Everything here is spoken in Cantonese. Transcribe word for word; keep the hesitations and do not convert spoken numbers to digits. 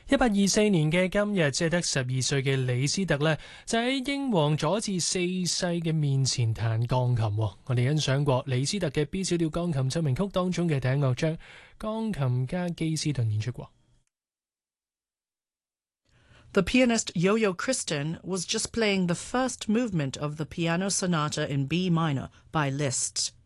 一八二四年嘅今日，即係得十二歲嘅李斯特呢，就喺英皇佐治四世嘅面前彈鋼琴。我哋欣賞過李斯特嘅 B 小調鋼琴奏鳴曲當中嘅第一樂章，鋼琴家基斯頓演出過。 The pianist Yo-Yo Kristin was just playing the first movement of the piano sonata in B minor by Liszt.